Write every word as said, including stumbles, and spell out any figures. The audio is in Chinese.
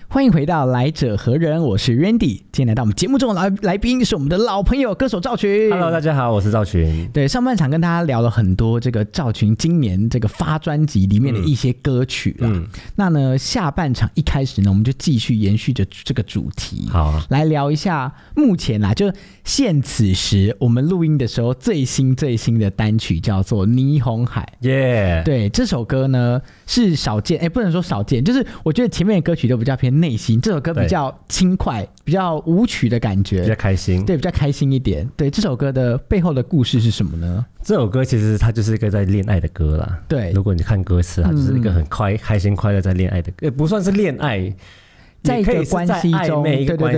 欢迎回到来者何人，我是 Randy。今天来到我们节目中的 来, 来宾是我们的老朋友歌手赵群。 Hello， 大家好，我是赵群。 对，上半场跟大家聊了很多这个赵群今年这个发专辑里面的一些歌曲啦、嗯、那呢下半场一开始呢，我们就继续延续着这个主题， 好、啊， 来聊一下目前啦，就现此时我们录音的时候最新最新的单曲叫做《霓虹海》。 耶、yeah ， 对，这首歌呢是少见，哎，不能说少见，就是我觉得前面的歌曲都比较偏内心，这首歌比较轻快，比较舞曲的感觉， 比较开心， 对，比较开心一点。对，这首歌的背后的故事是什么呢？ 这首歌其实它就是一个在恋爱的歌啦。对，如果你看歌词，它就是一个很快、嗯、开心快乐在恋爱的歌，不算是恋爱， 在一个关系中， 对对对。